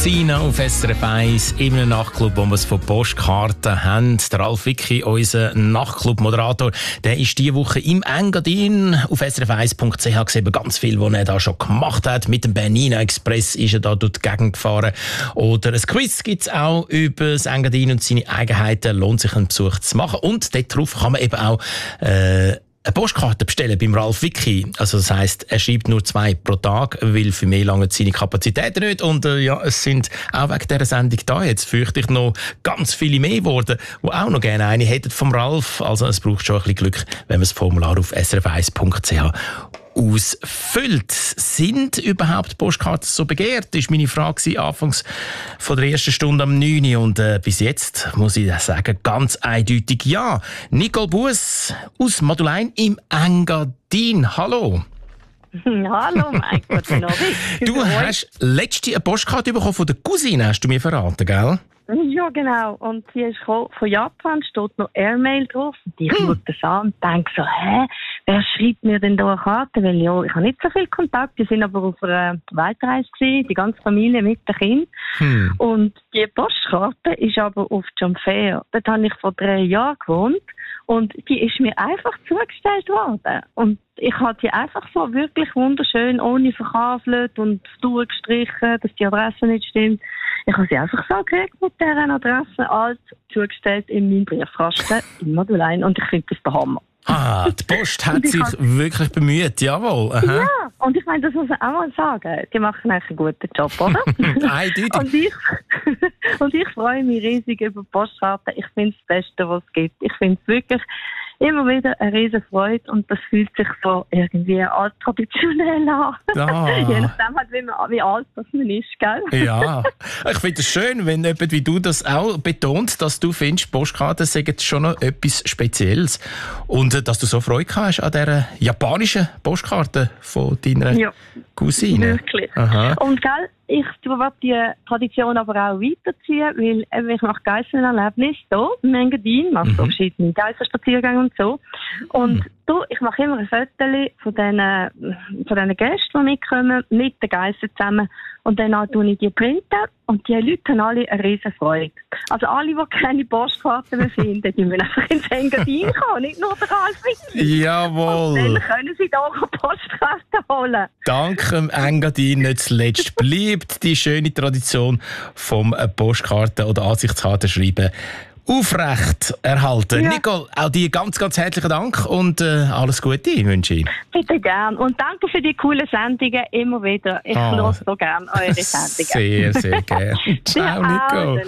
Cousina auf SRF 1 in einem Nachtclub, wo wir es von Postkarten haben. Der Ralf Wicki, unser Nachtclub-Moderator, der ist diese Woche im Engadin auf srf1.ch gesehen, ganz viel, was er da schon gemacht hat. Mit dem Bernina Express ist er da durch die Gegend gefahren. Oder ein Quiz gibt es auch über das Engadin und seine Eigenheiten. Lohnt sich, einen Besuch zu machen. Und darauf kann man eben auch eine Postkarte bestellen beim Ralf Wicki. Also das heisst, er schreibt nur 2 pro Tag, weil für mich lange seine Kapazitäten nicht. Und es sind auch wegen dieser Sendung da jetzt, fürchte ich, noch ganz viele mehr geworden, die auch noch gerne eine hätten vom Ralf. Also es braucht schon ein bisschen Glück, wenn man das Formular auf srf1.ch ausfüllt. Sind überhaupt Postkarten so begehrt? Das war meine Frage anfangs von der ersten Stunde am 9. Und bis jetzt muss ich sagen, ganz eindeutig ja. Nicole Buess aus Madulein im Engadin. Hallo. Hallo, mein Gott, du hast letzte eine Postkarte bekommen von der Cousine, hast du mir verraten, gell? Ja, genau. Und die ist von Japan, steht noch Airmail drauf. Und ich schaue das an und denke so, wer schreibt mir denn da eine Karte? Weil ja, ich habe nicht so viel Kontakt. Wir sind aber auf einer Weltreise gewesen, die ganze Familie mit den Kindern. Und die Postkarte ist aber auf Jumpfair. Dort habe ich vor 3 Jahren gewohnt. Und die ist mir einfach zugestellt worden. Und ich habe die einfach so wirklich wunderschön, ohne verkabelt und durchgestrichen, dass die Adresse nicht stimmt. Ich habe sie einfach so gekriegt mit dieser Adresse, als zugestellt in meinem Briefkasten in Madulein. Und ich finde das der Hammer. Ah, die Post hat sich wirklich bemüht, jawohl. Aha. Ja, und ich meine, das muss man auch mal sagen. Die machen eigentlich einen guten Job, oder? Eindeutig. Und ich freue mich riesig über Postkarten. Ich finde es das Beste, was es gibt. Ich finde es wirklich immer wieder eine riesen Freude und das fühlt sich so irgendwie traditionell an. Je nachdem, wie alt das man ist, gell? Ja, ich finde es schön, wenn jemand wie du das auch betont, dass du findest, Postkarten sagen schon noch etwas Spezielles und dass du so Freude hast an dieser japanischen Postkarte von deiner Cousine. Wirklich. Aha. Und gell, ich will die Tradition aber auch weiterziehen, weil ich mache Geissenerlebnis hier im Engadin, mache so verschiedene Geisserspaziergänge und so. Und ich mache immer ein Foto von diesen Gästen, die mitkommen, mit den Geissern zusammen. Und dann tue ich die printen und die Leute haben alle eine riesen Freude. Also alle, die keine Postkarten mehr finden, die müssen einfach ins Engadin kommen, nicht nur der Ralf Wicki. Jawohl. Und dann können sie da auch Postkarten holen. Dank dem Engadin nicht zuletzt bleibt die schöne Tradition vom Postkarten- oder Ansichtskarten schreiben aufrecht erhalten. Ja. Nicole, auch dir ganz, ganz herzlichen Dank und alles Gute wünsche ich. Bitte gern. Und danke für die coolen Sendungen immer wieder. Ich höre so gern eure Sendungen. Sehr, sehr gerne. Ciao, Nicole.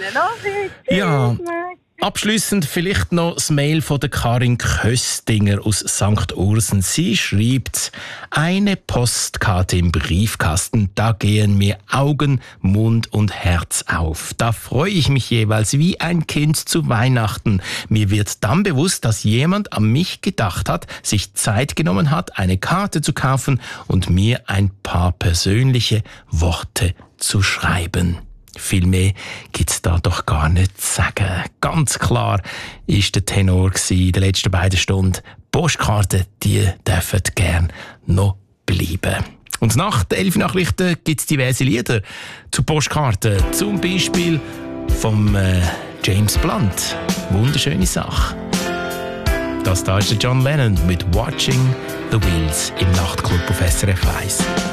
Ja. Abschliessend vielleicht noch das Mail von der Karin Köstinger aus St. Ursen. Sie schreibt: Eine Postkarte im Briefkasten, da gehen mir Augen, Mund und Herz auf. Da freue ich mich jeweils wie ein Kind zu Weihnachten. Mir wird dann bewusst, dass jemand an mich gedacht hat, sich Zeit genommen hat, eine Karte zu kaufen und mir ein paar persönliche Worte zu schreiben. Viel mehr gibt's da doch gar nicht zu sagen. Ganz klar ist der Tenor in den letzten 2 Stunden. Postkarten, die dürfen gern noch bleiben. Und nach den 11 Nachrichten gibt's diverse Lieder zu Postkarten. Zum Beispiel vom James Blunt. Wunderschöne Sache. Das da ist der John Lennon mit Watching the Wheels im Nachtclub auf SRF 1.